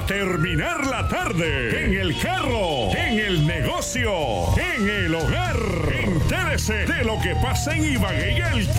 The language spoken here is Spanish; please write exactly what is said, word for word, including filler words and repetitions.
para terminar la tarde. En el carro, en el negocio, en el hogar. Entérese de lo que pasa en Ibagué y el